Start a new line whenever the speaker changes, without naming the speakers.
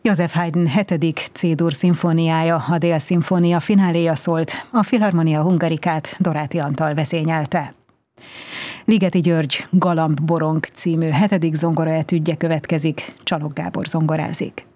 József Haydn 7. C-dur szimfóniája, a Dél-szimfónia fináléja szólt, a Philharmonia Hungaricát Doráti Antal vezényelte. Ligeti György Galamb Borong című 7. zongoraetüdje következik, Csalog Gábor zongorázik.